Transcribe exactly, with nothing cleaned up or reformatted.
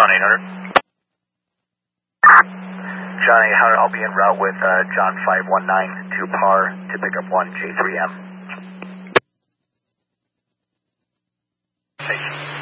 John eight hundred. John eight hundred, I'll be en route with uh, John five one nine to par to pick up one J three M. Thank you.